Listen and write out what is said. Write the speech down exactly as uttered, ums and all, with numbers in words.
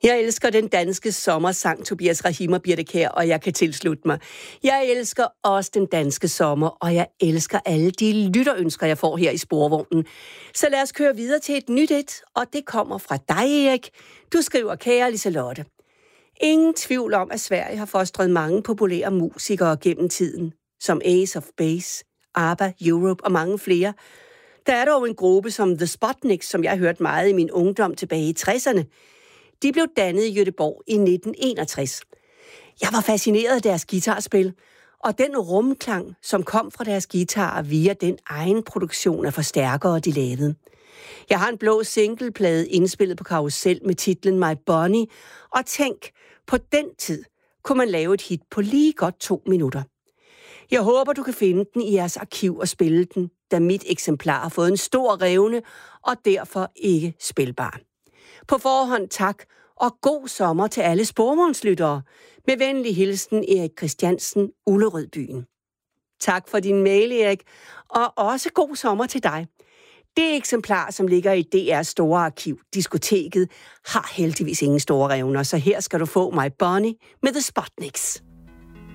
Jeg elsker den danske sommersang, Tobias Rahim og Birthe Kjær, og jeg kan tilslutte mig. Jeg elsker også den danske sommer, og jeg elsker alle de lytterønsker, jeg får her i Sporvognen. Så lad os køre videre til et nyt et, og det kommer fra dig, Erik. Du skriver, kære Liselotte. Ingen tvivl om, at Sverige har fostret mange populære musikere gennem tiden, som Ace of Base, ABBA, Europe og mange flere. Der er dog en gruppe som The Sputniks, som jeg hørte meget i min ungdom tilbage i tresserne. De blev dannet i Göteborg i nitten enogtres. Jeg var fascineret af deres guitarspil, og den rumklang, som kom fra deres guitarer via den egen produktion af forstærkere, de lavede. Jeg har en blå singleplade indspillet på karusel med titlen My Bonnie, og tænk, på den tid kunne man lave et hit på lige godt to minutter. Jeg håber, du kan finde den i jeres arkiv og spille den, da mit eksemplar har fået en stor revne og derfor ikke spilbar. På forhånd tak, og god sommer til alle sporvognslyttere. Med venlig hilsen, Erik Christiansen, Ullerødbyen. Tak for din mail, Erik, og også god sommer til dig. Det eksemplar, som ligger i D R's store arkiv, Diskoteket, har heldigvis ingen store revner, så her skal du få My Bonnie med The Sputniks.